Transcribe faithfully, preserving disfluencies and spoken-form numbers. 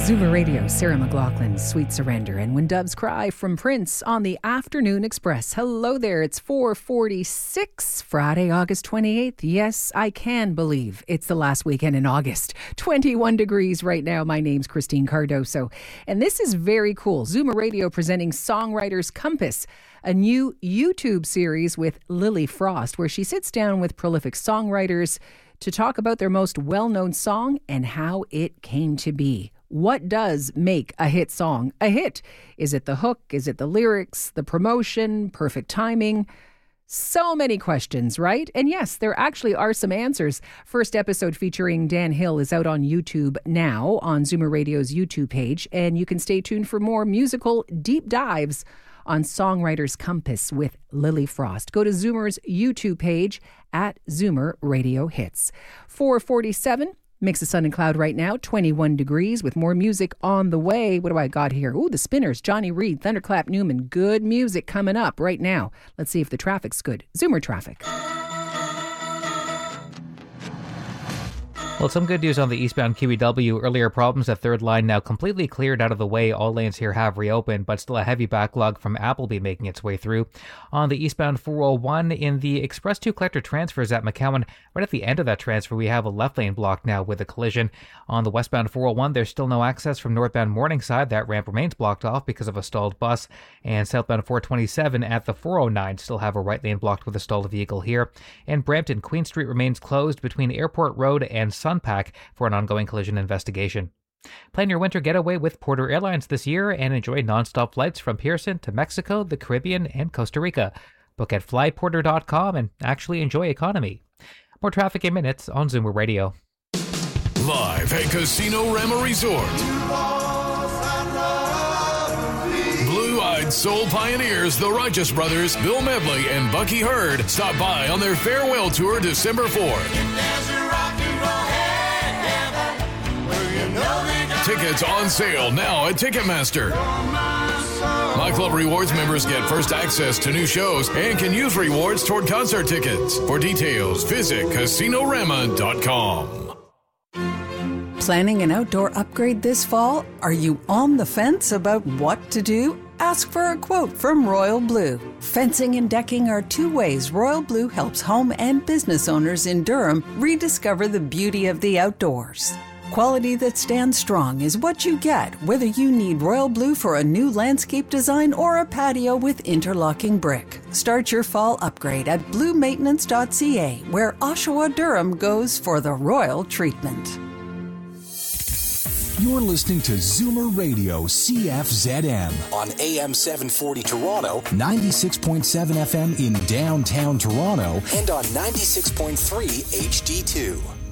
Zoomer Radio, Sarah McLachlan's Sweet Surrender, and When Doves Cry from Prince on the Afternoon Express. Hello there, it's four forty-six, Friday, August twenty-eighth. Yes, I can believe it's the last weekend in August. twenty-one degrees right now. My name's Christine Cardoso, and this is very cool. Zoomer Radio presenting Songwriter's Compass, a new YouTube series with Lily Frost, where she sits down with prolific songwriters to talk about their most well-known song and how it came to be. What does make a hit song a hit? Is it the hook? Is it the lyrics, the promotion, perfect timing? So many questions, right? And yes, there actually are some answers. First episode featuring Dan Hill is out on YouTube now on Zoomer Radio's YouTube page, and you can stay tuned for more musical deep dives on Songwriter's Compass with Lily Frost. Go to Zoomer's YouTube page at Zoomer Radio Hits. four forty-seven, mix of sun and cloud right now, twenty-one degrees with more music on the way. What do I got here? Ooh, the Spinners, Johnny Reed, Thunderclap Newman. Good music coming up right now. Let's see if the traffic's good. Zoomer traffic. Well, some good news on the eastbound Q E W. Earlier problems at third line now completely cleared out of the way. All lanes here have reopened, but still a heavy backlog from Appleby making its way through. On the eastbound four oh one, in the Express two collector transfers at McCowan, right at the end of that transfer, we have a left lane blocked now with a collision. On the westbound four oh one, there's still no access from northbound Morningside. That ramp remains blocked off because of a stalled bus. And southbound four twenty-seven at the four oh nine still have a right lane blocked with a stalled vehicle here. And Brampton, Queen Street remains closed between Airport Road and Sunpack for an ongoing collision investigation. Plan your winter getaway with Porter Airlines this year and enjoy nonstop flights from Pearson to Mexico, the Caribbean, and Costa Rica. Book at fly porter dot com and actually enjoy economy. More traffic in minutes on Zoomer Radio. Live at Casino Rama Resort. Blue-eyed soul pioneers, the Righteous Brothers, Bill Medley, and Bucky Hurd stop by on their farewell tour December fourth. Tickets on sale now at Ticketmaster. My Club Rewards members get first access to new shows and can use rewards toward concert tickets. For details, visit casino rama dot com. Planning an outdoor upgrade this fall? Are you on the fence about what to do? Ask for a quote from Royal Blue. Fencing and decking are two ways Royal Blue helps home and business owners in Durham rediscover the beauty of the outdoors. Quality that stands strong is what you get, whether you need Royal Blue for a new landscape design or a patio with interlocking brick. Start your fall upgrade at blue maintenance dot c a, where Oshawa Durham goes for the royal treatment. You're listening to Zoomer Radio C F Z M on A M seven forty Toronto, ninety-six point seven F M in downtown Toronto, and on ninety-six point three H D two.